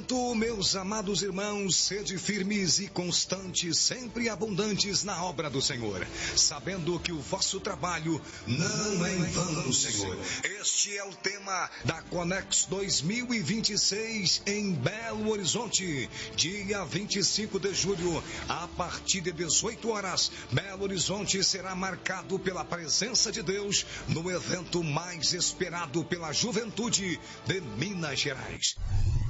Portanto, meus amados irmãos, sede firmes e constantes, sempre abundantes na obra do Senhor, sabendo que o vosso trabalho não é em vão, Senhor. Este é o tema da Conex 2026 em Belo Horizonte, dia 25 de julho, a partir de 18 horas, Belo Horizonte será marcado pela presença de Deus no evento mais esperado pela juventude de Minas Gerais.